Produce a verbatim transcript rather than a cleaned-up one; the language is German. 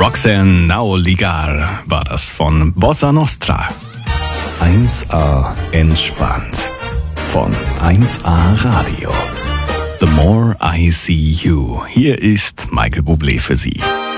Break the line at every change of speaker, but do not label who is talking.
Roxanne Naoligar war das von Bossa Nostra. eins a entspannt von eins a Radio. The more I see you. Hier ist Michael Bublé für Sie.